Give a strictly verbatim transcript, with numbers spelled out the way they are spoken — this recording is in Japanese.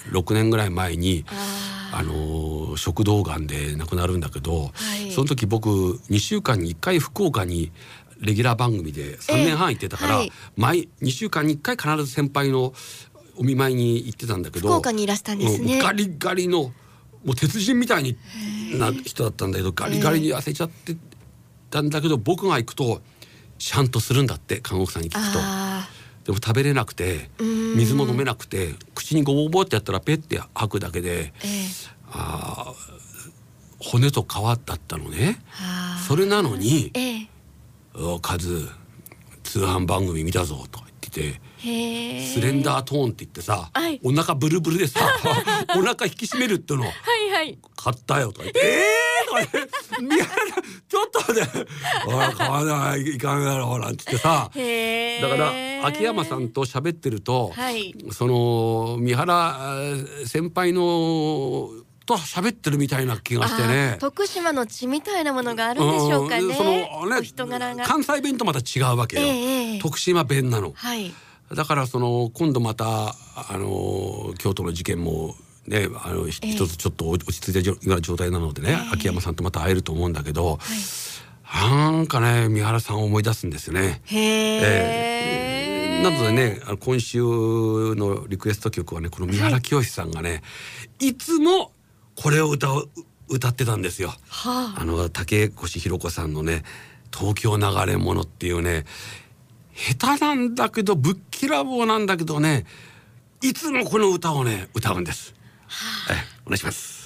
ろくねんぐらい前にああの食道がんで亡くなるんだけど、 はい、 その時僕にしゅうかんにいっかい福岡にレギュラー番組でさんねんはん行ってたから、はい、毎にしゅうかんにいっかい必ず先輩のお見舞いに行ってたんだけど、 福岡にいらしたんですね。 ガリガリのもう鉄人みたいにな人だったんだけど、ガリガリに痩せちゃってたんだけど、僕が行くとシャンとするんだって、看護婦さんに聞くと。でも食べれなくて水も飲めなくて、口にゴボゴボってやったらペッて吐くだけで、えー、あ骨と皮だったのね。それなのに、えー、カズ通販番組見たぞとか言ってて、へスレンダートーンって言ってさ、はい、お腹ブルブルでさお腹引き締めるってのはいはい、買ったよとか言って、えー、とか言ってちょっとねほら買わないかんやろなんて言ってさ、へだから秋山さんと喋ってると、はい、その三原先輩のと喋ってるみたいな気がしてね。 徳島の血みたいなものがあるんでしょうかね。そのね、人柄が関西弁とまた違うわけよ、えー、徳島弁なの、はい、だからその今度またあの京都の事件もね、あの一つちょっと落ち着いたような状態なのでね、えー、秋山さんとまた会えると思うんだけど、はい、なんかね三原さんを思い出すんですよね。へー、えー、なのでね、今週のリクエスト曲はね、この三原清さんがね、はい、いつもこれを歌う歌ってたんですよ。はあ、あの竹越弘子さんのね東京流れ物っていうね、下手なんだけどぶっきらぼうなんだけどね、いつもこの歌をね歌うんです。はあ、えお願いします。